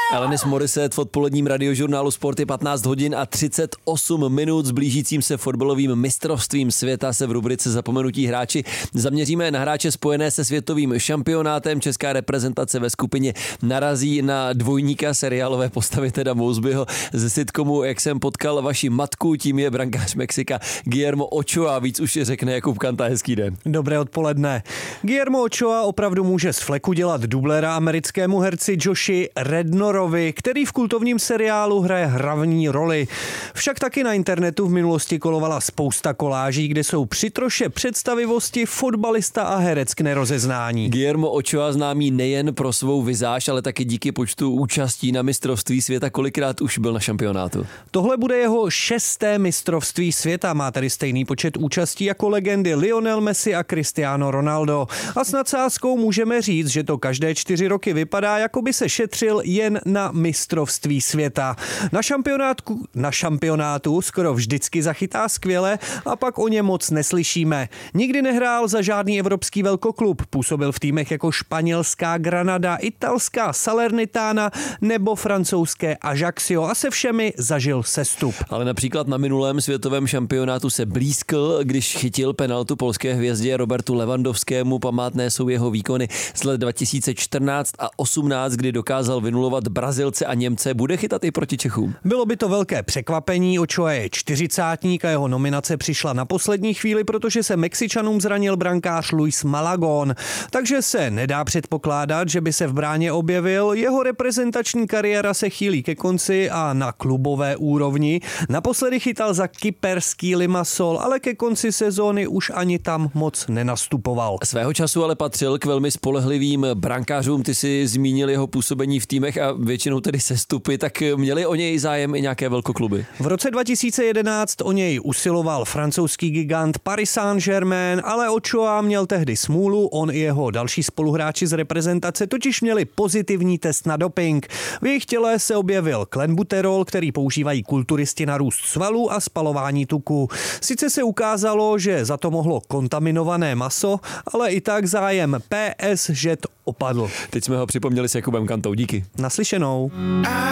Alanis Morissette v odpoledním radiožurnálu Sport je 15 hodin a 38 minut. S blížícím se fotbalovým mistrovstvím světa se v rubrice Zapomenutí hráči zaměříme na hráče spojené se světovým šampionátem. Česká reprezentace ve skupině narazí na dvojníka seriálové postavy Teda Mosbyho ze sitcomu Jak jsem potkal vaši matku, tím je brankář Mexika Guillermo Ochoa. Víc už řekne Jakub Kanta. Hezký den. Dobré odpoledne. Guillermo Ochoa opravdu může z fleku dělat dublera americkému herci Joshi Rednorovi, který v kultovním seriálu hraje hlavní roli. Však taky na internetu v minulosti kolovala spousta koláží, kde jsou při troše představivosti fotbalista a herec k nerozeznání. Guillermo Ochoa známý nejen pro svou vizáž, ale taky díky počtu účastí na mistrovství světa. Kolikrát už byl na šampionátu? Tohle bude jeho 6. mistrovství světa. Má tedy stejný počet účastí jako legendy Lionel Messi a Cristiano Ronaldo. A s nadsázkou můžeme říct, že to každé 4 roky vypadá, jako by se šetřil jen na mistrovství světa. Na šampionátu skoro vždycky zachytá skvěle a pak o něm moc neslyšíme. Nikdy nehrál za žádný evropský velkoklub. Působil v týmech jako španělská Granada, italská Salernitana nebo francouzské Ajaccio a se všemi zažil sestup. Ale například na minulém světovém šampionátu se blízkl, když chytil penaltu polské hvězdě Robertu Lewandowskému. Památné jsou jeho výkony z let 2014 a 18, kdy dokázal vynulovat Brazilce a Němce. Bude chytat i proti Čechům? Bylo by to velké překvapení. Ochoa je 40 a jeho nominace přišla na poslední chvíli, protože se Mexičanům zranil brankář Luis Malagón. Takže se nedá předpokládat, že by se v bráně objevil. Jeho reprezentační kariéra se chýlí ke konci a na klubové úrovni. Naposledy chytal za kyperský Limassol, ale ke konci sezóny už ani tam moc nenastupoval. Svého času ale patřil k velmi spolehlivým brankářům. Ty si zmínil jeho působení v týmech a většinou tedy sestupy, tak měli o něj zájem i nějaké velkokluby. V roce 2011 o něj usiloval francouzský gigant Paris Saint-Germain, ale Ochoa měl tehdy smůlu. On i jeho další spoluhráči z reprezentace totiž měli pozitivní test na doping. V jejich těle se objevil klenbuterol, který používají kulturisti na růst svalů a spalování tuku. Sice se ukázalo, že za to mohlo kontaminované maso, ale i tak zájem PSG opadl. Teď jsme ho připomněli s Jakubem Kantou. Díky. Naslyšenou.